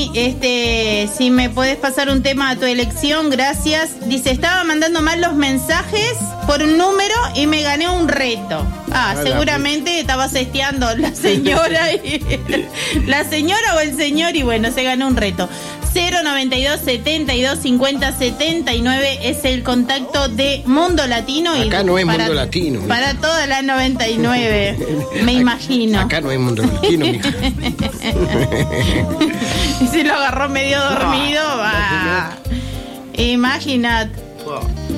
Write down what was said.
Moni, si me podés pasar un tema a tu elección, gracias. Dice, estaba mandando mal los mensajes por un número y me gané un reto. Seguramente estaba sesteando la señora o el señor y bueno, se ganó un reto. 092 72 50 79 es el contacto de Mundo Latino. Acá no es Mundo Latino. Para todas las 99, me imagino. Acá no es Mundo Latino, mija. Y si lo agarró medio dormido, va. Imagínate.